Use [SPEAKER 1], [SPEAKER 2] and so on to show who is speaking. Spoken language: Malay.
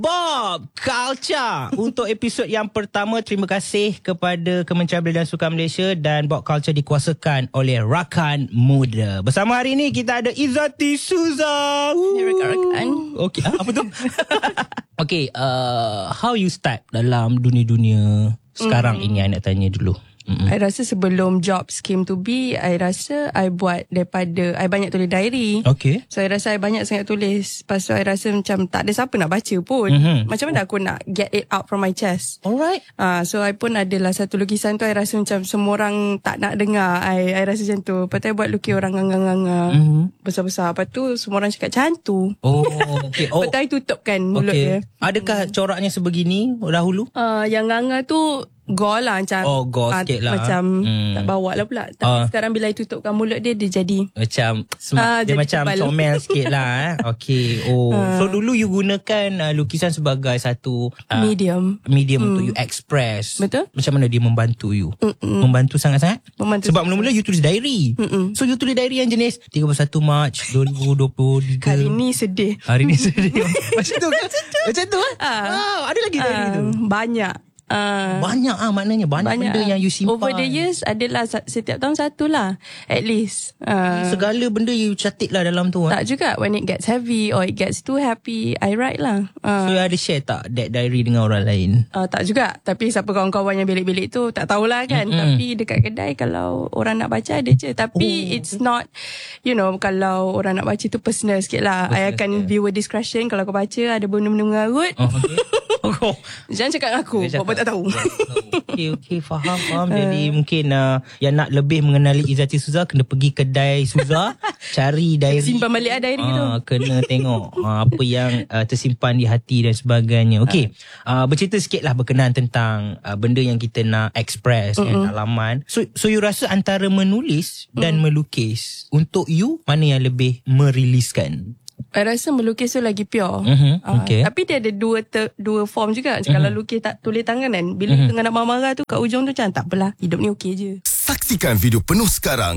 [SPEAKER 1] Bob Culture. Untuk episod yang pertama, terima kasih kepada Kementerian Belia dan Sukan Malaysia, dan Bob Culture dikuasakan oleh rakan muda. Bersama hari ini kita ada Izzati Suza.
[SPEAKER 2] Rakan.
[SPEAKER 1] Okey, apa tu? Okey, how you start dalam dunia-dunia sekarang ini, I nak tanya dulu.
[SPEAKER 2] I rasa sebelum jobs came to be, I rasa I buat daripada I banyak tulis diary.
[SPEAKER 1] Okay.
[SPEAKER 2] So I rasa I banyak sangat tulis. Lepas tu I rasa macam tak ada siapa nak baca pun. Macam mana aku nak get it out from my chest.
[SPEAKER 1] Alright.
[SPEAKER 2] So I pun adalah satu lukisan tu, I rasa macam semua orang tak nak dengar. I rasa macam tu. Lepas tu I buat lukis orang nganga-nganga besar-besar. Lepas tu semua orang cakap macam tu.
[SPEAKER 1] Oh, okay.
[SPEAKER 2] Lepas tu I tutupkan mulut dia.
[SPEAKER 1] Adakah coraknya sebegini dahulu?
[SPEAKER 2] Yang nganga tu gore lah macam.
[SPEAKER 1] Oh, gore sikit lah.
[SPEAKER 2] Macam tak bawa lah pula. Tapi sekarang bila I tutupkan mulut dia, dia jadi
[SPEAKER 1] macam dia
[SPEAKER 2] jadi
[SPEAKER 1] macam
[SPEAKER 2] tebal.
[SPEAKER 1] comel sikit lah. Okay. So dulu you gunakan lukisan sebagai satu
[SPEAKER 2] medium
[SPEAKER 1] untuk you express.
[SPEAKER 2] Betul.
[SPEAKER 1] Macam mana dia membantu you? Membantu sangat-sangat. Sebab mula-mula you tulis diary. So you tulis diary yang jenis 31 Mac 2023.
[SPEAKER 2] Hari ni sedih.
[SPEAKER 1] Macam tu kan? Macam tu kan? Ada lagi diary tu?
[SPEAKER 2] Banyak.
[SPEAKER 1] Banyak maknanya banyak benda yang you simpan.
[SPEAKER 2] Over the years adalah setiap tahun satu lah, at least.
[SPEAKER 1] Segala benda you catik lah dalam tu.
[SPEAKER 2] Tak juga. When it gets heavy or it gets too happy, I write lah.
[SPEAKER 1] So you ada share tak that diary dengan orang lain?
[SPEAKER 2] Tak juga. Tapi siapa kawan-kawan yang bilik-bilik tu tak tahulah kan. Tapi dekat kedai kalau orang nak baca ada je. Tapi it's not, you know, kalau orang nak baca tu personal sikit lah. I akan viewer discretion. Kalau kau baca ada benda-benda mengarut, jangan cakap dengan aku. Bapak tak tahu.
[SPEAKER 1] Okay, faham. Jadi mungkin yang nak lebih mengenali Izzati Suza, kena pergi kedai Suza, cari diary.
[SPEAKER 2] Simpan balik diary tu.
[SPEAKER 1] Kena tengok apa yang tersimpan di hati dan sebagainya. Okay, bercerita sikit lah berkenaan tentang benda yang kita nak express kan, dalaman. So you rasa antara menulis dan melukis, untuk you mana yang lebih meriliskan?
[SPEAKER 2] I rasa melukis tu lagi pure.
[SPEAKER 1] Okay.
[SPEAKER 2] Tapi dia ada dua form juga. Kalau lukis tak tulis tangan kan, bila tengah nak marah-marah tu kat ujung tu macam tak apalah, hidup ni okey je.
[SPEAKER 3] Saksikan video penuh sekarang